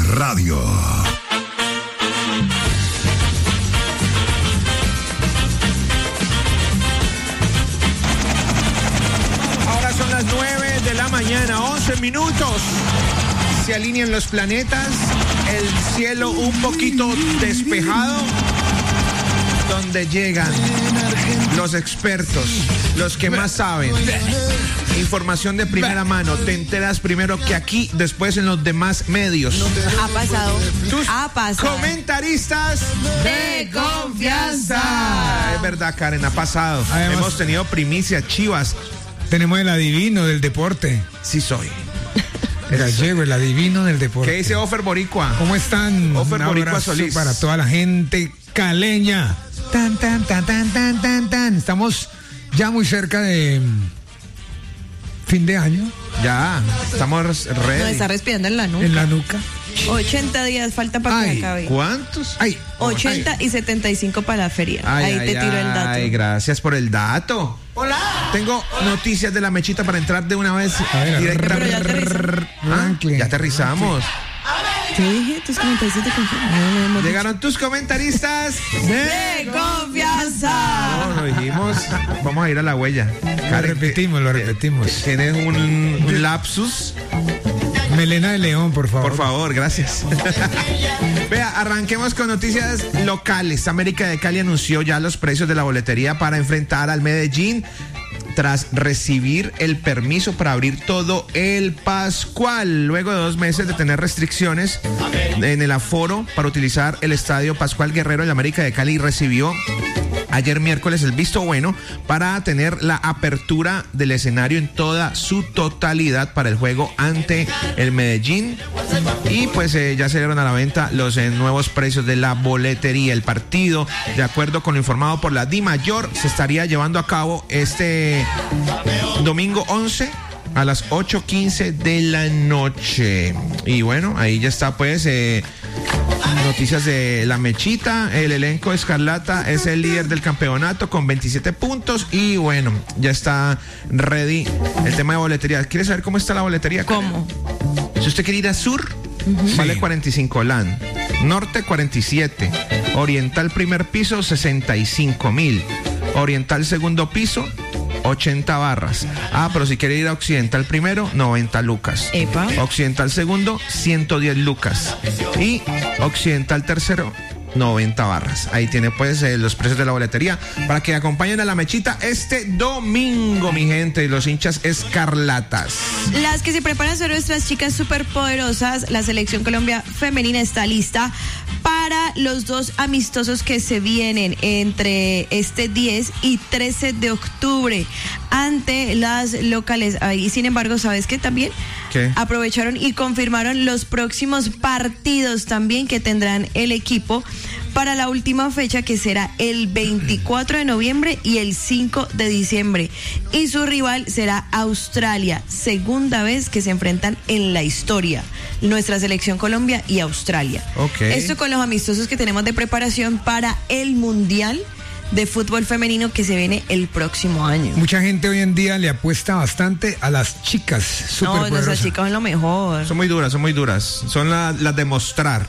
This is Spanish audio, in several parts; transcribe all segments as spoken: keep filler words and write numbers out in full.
Radio. Ahora son las nueve de la mañana, once minutos. Se alinean los planetas, el cielo un poquito despejado, donde llegan los expertos, los que más saben. Información de primera mano, te enteras primero que aquí, después en los demás medios. Ha pasado, Tus ha pasado. comentaristas de confianza. Es verdad, Karen, ha pasado. Además, hemos tenido primicia, Chivas. Tenemos el adivino del deporte. Sí soy. El gallego, el adivino del deporte. ¿Qué dice Ofer Boricua? ¿Cómo están? Ofer Un Boricua abrazo Solís. para toda la gente caleña. Tan, tan, tan, tan, tan, tan, tan. Estamos ya muy cerca de fin de año. Ya, estamos ready. Nos está respirando en la nuca. En la nuca. ochenta días falta para que Ay, acabe. ¿Cuántos? Ay, ochenta y setenta y cinco para la feria. Ay, Ahí ay, te tiro el dato. Ay, gracias por el dato. Hola. Tengo noticias de la mechita para entrar de una vez A ver, directamente. Pero ya aterrizamos. Ah, Franklin. ya aterrizamos. ¿Qué dije? Tus comentarios de confianza. No, no hemos dicho. Llegaron tus comentaristas De confianza. No, lo dijimos. Vamos a ir a la huella. Lo Karen, repetimos, lo repetimos. tienes un, un lapsus. Melena de León, por favor. Por favor, gracias. Vea, arranquemos con noticias locales. América de Cali anunció ya los precios de la boletería para enfrentar al Medellín tras recibir el permiso para abrir todo el Pascual. Luego de dos meses de tener restricciones en el aforo para utilizar el estadio Pascual Guerrero, el América de Cali recibió ayer miércoles el visto bueno para tener la apertura del escenario en toda su totalidad para el juego ante el Medellín. Y pues eh, ya se dieron a la venta los eh, nuevos precios de la boletería. El partido, de acuerdo con lo informado por la DIMAYOR, se estaría llevando a cabo este domingo once a las ocho quince de la noche. Y bueno, ahí ya está pues eh, noticias de la mechita. El elenco Escarlata es el líder del campeonato con veintisiete puntos. Y bueno, ya está ready el tema de boletería. ¿Quieres saber cómo está la boletería, Karen? ¿Cómo? Si usted quiere ir a sur, uh-huh, vale sí. cuarenta y cinco LAN. Norte cuarenta y siete. Oriental primer piso sesenta y cinco mil. Oriental segundo piso ochenta barras. Ah, pero si quiere ir a Occidental primero, noventa lucas. Epa. Occidental segundo, ciento diez lucas. Y Occidental tercero, noventa barras. Ahí tiene pues eh, los precios de la boletería para que acompañen a la mechita este domingo, mi gente, los hinchas escarlatas. Las que se preparan son nuestras chicas superpoderosas. La selección Colombia femenina está lista para los dos amistosos que se vienen entre este diez y trece de octubre ante las locales. Y sin embargo, ¿sabes qué también? ¿Qué? Aprovecharon y confirmaron los próximos partidos también que tendrán el equipo para la última fecha, que será el veinticuatro de noviembre y el cinco de diciembre. Y su rival será Australia, segunda vez que se enfrentan en la historia, nuestra selección Colombia y Australia. Okay. Esto con los amistosos que tenemos de preparación para el Mundial de fútbol femenino que se viene el próximo año. Mucha gente hoy en día le apuesta bastante a las chicas No, superpoderosas. nuestras chicas son lo mejor. Son muy duras, son muy duras. Son la- las de mostrar.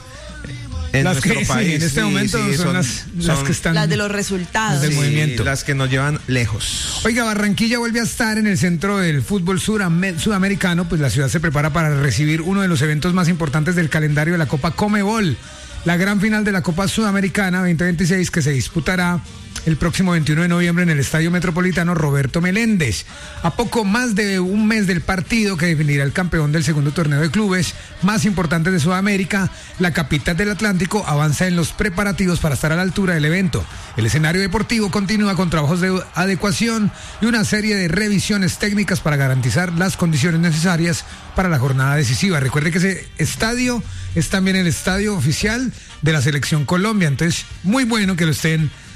En las nuestro que sí, país. en este Sí, momento sí, son, las, las son- que están. Las de los resultados. del sí, movimiento. las que nos llevan lejos. Oiga, Barranquilla vuelve a estar en el centro del fútbol surame- sudamericano, pues la ciudad se prepara para recibir uno de los eventos más importantes del calendario de la Copa Comebol, la gran final de la Copa Sudamericana veinte veintiséis, que se disputará el próximo veintiuno de noviembre en el Estadio Metropolitano Roberto Meléndez. A poco más de un mes del partido que definirá el campeón del segundo torneo de clubes más importante de Sudamérica, la capital del Atlántico avanza en los preparativos para estar a la altura del evento. El escenario deportivo continúa con trabajos de adecuación y una serie de revisiones técnicas para garantizar las condiciones necesarias para la jornada decisiva. Recuerde que ese estadio es también el estadio oficial de la Selección Colombia, entonces muy bueno que lo estén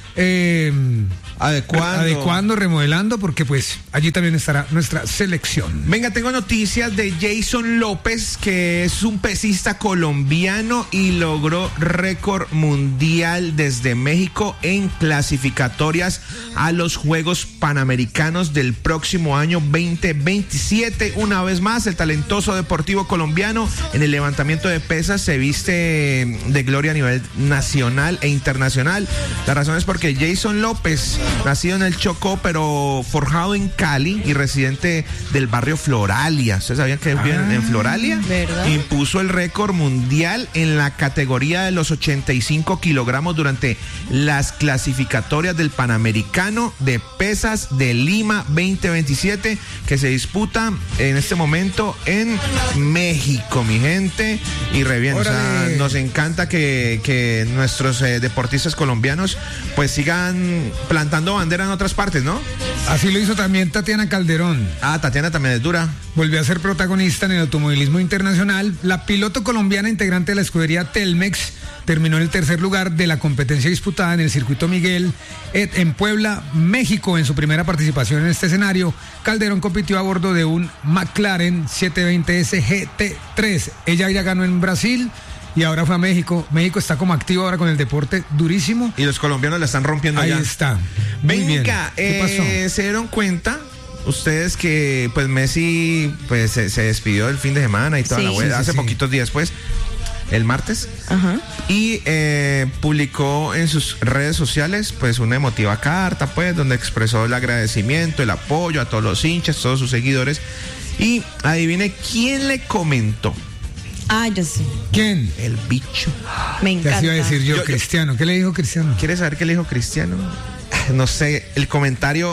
eh, Adecuando. adecuando, remodelando, porque pues allí también estará nuestra selección. Venga, tengo noticias de Jason López, que es un pesista colombiano y logró récord mundial desde México en clasificatorias a los Juegos Panamericanos del próximo año veinte veintisiete. Una vez más, el talentoso deportivo colombiano en el levantamiento de pesas se viste de gloria a nivel nacional e internacional. La razón es porque Jason López, nacido en el Chocó, pero forjado en Cali y residente del barrio Floralia. ¿Ustedes sabían que vive ah, en Floralia? ¿Verdad? Impuso el récord mundial en la categoría de los ochenta y cinco kilogramos durante las clasificatorias del Panamericano de Pesas de Lima veinte veintisiete, que se disputa en este momento en México, mi gente. Y re bien, o sea, nos encanta que, que nuestros eh, deportistas colombianos pues sigan plantando bandera en otras partes, ¿no? Así lo hizo también Tatiana Calderón. Ah, Tatiana también es dura. Volvió a ser protagonista en el automovilismo internacional. La piloto colombiana integrante de la escudería Telmex terminó en el tercer lugar de la competencia disputada en el circuito Miguel en Puebla, México. En su primera participación en este escenario, Calderón compitió a bordo de un McLaren setecientos veinte S G T tres. Ella ya ganó en Brasil y ahora fue a México. México está como activo ahora con el deporte durísimo. Y los colombianos la están rompiendo Ahí allá. Ahí está. Muy Venga, bien. ¿Qué pasó? Eh, ¿se dieron cuenta ustedes que pues Messi pues se, se despidió el fin de semana y toda sí, la vuelta, sí, hace sí. poquitos días pues, el martes? Ajá. Y eh, publicó en sus redes sociales pues una emotiva carta pues donde expresó el agradecimiento, el apoyo a todos los hinchas, todos sus seguidores. Y adivine quién le comentó. Ah, yo sé. ¿Quién? El bicho. Me encanta. ¿Qué así iba a decir yo, Yo- yo- Cristiano? ¿Qué le dijo Cristiano? ¿Quieres saber qué le dijo Cristiano? No sé, el comentario.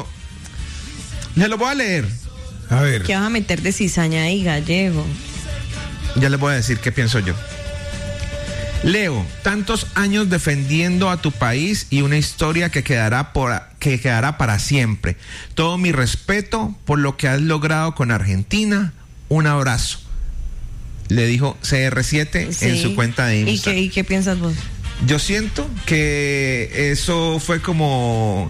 Ya lo voy a leer. A ver. ¿Qué vas a meter de cizaña ahí, gallego? Ya les voy a decir qué pienso yo. Leo, tantos años defendiendo a tu país y una historia que quedará, por, que quedará para siempre. Todo mi respeto por lo que has logrado con Argentina. Un abrazo. Le dijo C R siete Sí. en su cuenta de ¿Y Instagram. qué, ¿Y qué piensas vos? Yo siento que eso fue como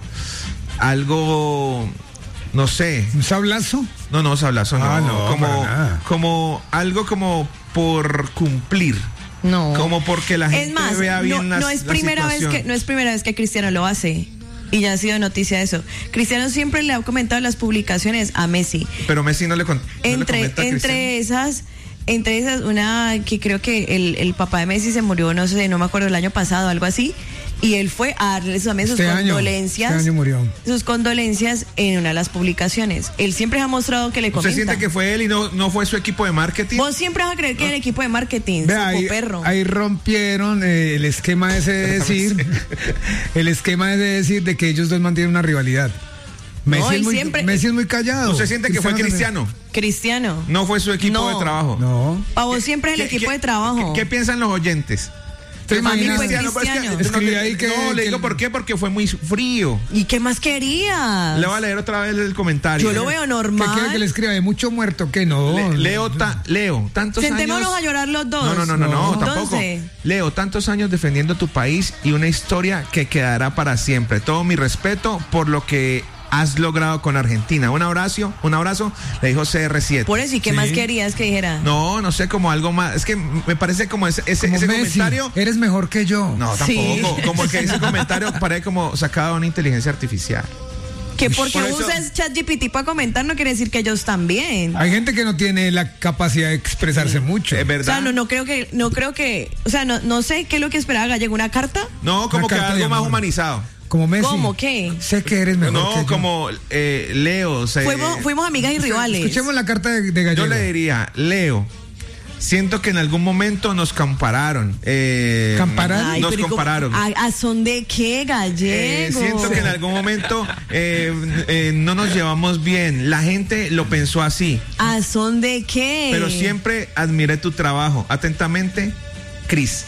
algo, no sé. ¿Un sablazo? No, no, sablazo, no. Ah, no, como, para nada. como algo como por cumplir. No. Como porque la gente Es más, vea bien no, la, no es la primera vez situación. que no es primera vez que Cristiano lo hace. Y ya ha sido noticia eso. Cristiano siempre le ha comentado las publicaciones a Messi. Pero Messi no le, con, no le Entre, comenta a Cristiano. entre esas, entre esas, una que creo que el, el papá de Messi se murió, no sé, no me acuerdo, el año pasado, algo así. Y él fue a darle también sus Este año, condolencias. este año murió. Sus condolencias en una de las publicaciones. Él siempre ha mostrado que le ¿Usted comenta. siente que fue él y no, no fue su equipo de marketing? Vos siempre vas a creer que es el equipo de marketing, Vea, sapo ahí, perro. ahí rompieron eh, el esquema ese de decir, el esquema ese de decir de que ellos dos mantienen una rivalidad. Messi, No, es, y muy, siempre- Messi es muy callado. ¿Usted siente que fue Cristiano Cristiano? Cristiano. No fue su equipo No. de trabajo. también. No. Para vos siempre es el ¿Qué- equipo qué- de trabajo. ¿Qué, qué piensan los oyentes? ¿Te Para mí imaginas? fue Cristiano, pero es que- Cristiano. no, Escribí que- ahí que- no, le que digo el- por qué, porque fue muy frío. ¿Y qué más querías? Le voy a leer otra vez el comentario. Yo lo veo ¿Qué normal. quiere que le escriba? ¿Hay mucho muerto? que no? Le- Leo, ta- Leo, tantos Sentémonos años. a llorar los dos. No, no, no, no, no, No. tampoco. Entonces. Leo, tantos años defendiendo tu país y una historia que quedará para siempre. Todo mi respeto por lo que has logrado con Argentina. Un abrazo, un abrazo, le dijo C R siete. Por eso, ¿y qué Sí. más querías que dijera? No, no sé, como algo más. Es que me parece como ese, ese, Como ese Messi, comentario. eres mejor que yo. No, Sí. tampoco. Como que ese comentario parece como sacado de una inteligencia artificial. Que porque Por eso- uses ChatGPT para comentar no quiere decir que ellos también. Hay gente que no tiene la capacidad de expresarse mucho. Es O verdad. sea, no, no creo que, no creo que, o sea, no, no sé qué es lo que esperaba Gallego, ¿una carta? No, como Una que carta de algo más amor. humanizado. Como Messi. ¿Cómo? ¿Qué? Sé que eres mejor que No, yo. como eh, Leo. se- Fuimos, fuimos amigas y rivales. Escuchemos la carta de, de Gallego. Yo le diría, Leo, siento que en algún momento nos compararon. Eh, ¿Campararon? Ay, Nos pero ¿y cómo- compararon. ¿A, a son de qué, Eh, Gallego? siento que en algún momento eh, eh, no nos llevamos bien. La gente lo pensó así. ¿A son de qué? Pero siempre admiré tu trabajo. Atentamente, Cris.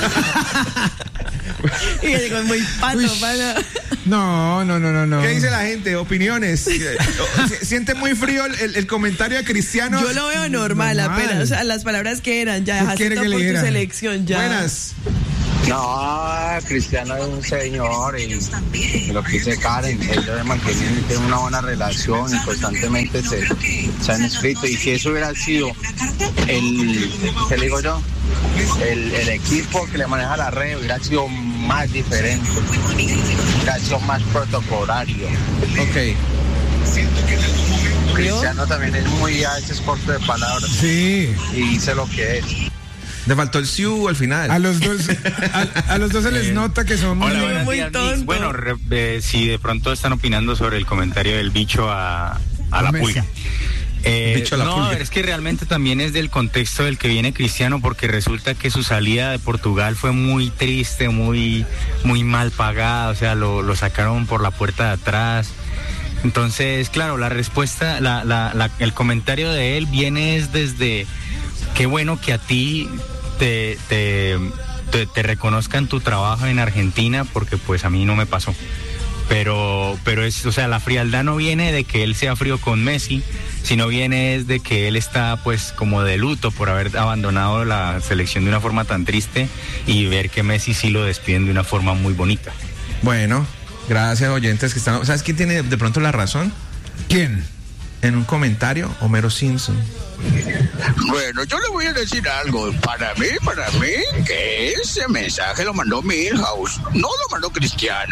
Y Gallego es muy pato, Uy. pato. No, no, no, no, no. ¿Qué dice la gente? Opiniones. Eh, ¿si- ¿Siente muy frío el, el- el comentario de Cristiano? Yo lo veo normal, Normal. apenas. O sea, las palabras que eran, ya ¿Qué quiere acepto que le por tu dijera? selección, ya. Buenas. No, Cristiano es un señor y, y lo que dice Karen, ellos se mantienen, tienen una buena relación y constantemente se, se han escrito. Y si eso hubiera sido el, ¿qué le digo yo? El, el equipo que le maneja la red hubiera sido más diferente, hubiera sido más protocolario. Ok. Cristiano también es muy a veces corto de palabras. Sí. Y dice lo que es. Le faltó el siu al final. A los dos, a, a los dos se les nota que son muy, Hola, buenos muy días, tonto. Mix. Bueno, re, eh, si de pronto están opinando sobre el comentario del bicho a, a la Messi. pulga. Eh, Bicho a la no, pulga. es que realmente también es del contexto del que viene Cristiano, porque resulta que su salida de Portugal fue muy triste, muy, muy mal pagada, o sea, lo, lo sacaron por la puerta de atrás. Entonces, claro, la respuesta, la, la, la, el comentario de él viene es desde qué bueno que a ti te, te, te, te reconozcan tu trabajo en Argentina, porque pues a mí no me pasó. Pero, pero es, o sea, la frialdad no viene de que él sea frío con Messi, sino viene es de que él está pues como de luto por haber abandonado la selección de una forma tan triste y ver que Messi sí lo despiden de una forma muy bonita. Bueno, gracias oyentes que están. ¿Sabes quién tiene de pronto la razón? ¿Quién? En un comentario, Homero Simpson. Bueno, yo le voy a decir algo. Para mí, para mí, que ese mensaje lo mandó Milhouse, no lo mandó Cristiano.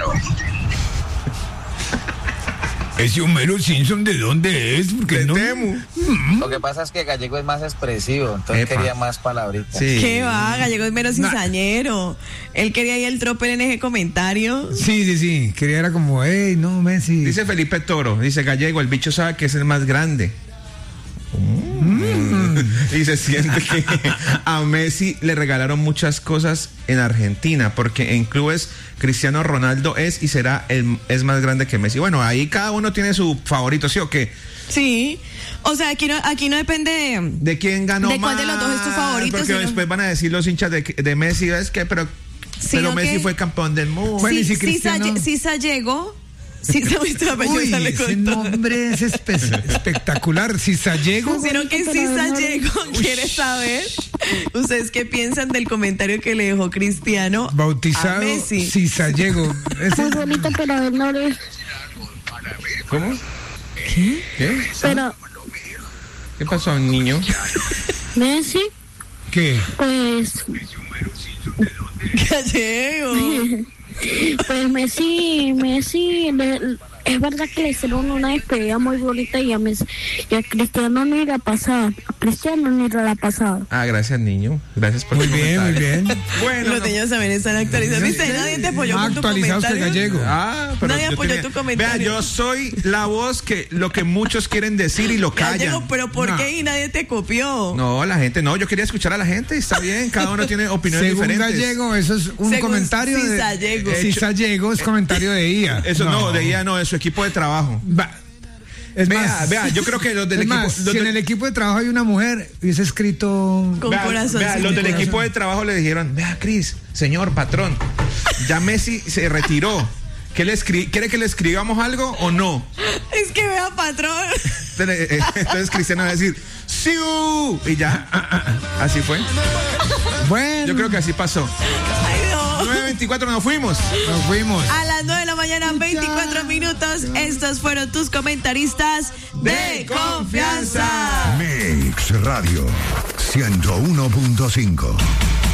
¿Ese Homero Simpson de dónde es? Porque De no... Temu. Lo que pasa es que Gallego es más expresivo, entonces Epa. quería más palabritas. Sí. ¿Qué va? Gallego es menos cizañero. Él quería ahí el tropel en ese comentario. Sí, sí, sí. Quería era como, hey, no, Messi. Dice Felipe Toro, dice Gallego, el bicho sabe que es el más grande. Mm. Y se siente que a Messi le regalaron muchas cosas en Argentina, porque en clubes Cristiano Ronaldo es y será el es más grande que Messi. Bueno, ahí cada uno tiene su favorito, ¿sí o qué? Sí. O sea, aquí no, aquí no depende de... ¿De quién ganó ¿De más? cuál de los dos es tu favorito? Porque Sino- después van a decir los hinchas de, de Messi, ¿ves qué? Pero, pero Sino Messi que- fue campeón del mundo. Bueno, y si sí, Cristiano- sí, sí, Sallego. Sí, se me Uy, ese nombre es espe- espectacular. Cisallego. Pusieron que sí, Sallego. ¿Quiere saber? ¿Ustedes qué piensan del comentario que le dejó Cristiano Bautizado a Messi? Cisallego. Ese- Muy bonito, pero no le... ¿Cómo? ¿Qué? ¿Qué? Pero ¿Qué pasó, niño? Messi, ¿Qué? pues... Gallego. Pues Messi, Messi, le- es verdad que le hicieron una despedida muy bonita y a, Messi, y a Cristiano ni la pasada. A Cristiano ni la pasada. Ah, gracias, niño. Gracias por Muy tu bien, muy comentario. bien. Bueno, Los no. niños también están actualizando. ¿Viste? Nadie te apoyó Más con tu actualizados que comentario. Gallego. Ah, pero Nadie yo apoyó tenía- tu comentario. Vea, yo soy la voz que lo que muchos quieren decir y lo callan. Gallego, pero ¿por No. qué y nadie te copió? No, la gente, no, yo quería escuchar a la gente, está bien, cada uno tiene opiniones Según diferentes. Gallego, eso es un Según comentario de... Cisallego. Cisallego es comentario de I A. Eso no, de ella no, de su equipo de trabajo. Va. Es Vea, más, vea, yo creo que los del es equipo- más, los si en del- el equipo de trabajo hay una mujer, hubiese escrito... Con Vea, corazón. vea, sí, los del corazón. equipo de trabajo le dijeron, vea, Cris, señor patrón, ya Messi se retiró. ¿Qué le escri- ¿Quiere que le escribamos algo o no? Es que vea, patrón. Entonces, eh, entonces Cristiano va a decir, ¡siu! Y ya, así fue. Bueno, Yo creo que así pasó. Ay, no. nueve veinticuatro nos fuimos. nos fuimos. A las nueve de la mañana, veinticuatro minutos. Estos fueron tus comentaristas de confianza. Mix Radio ciento uno punto cinco.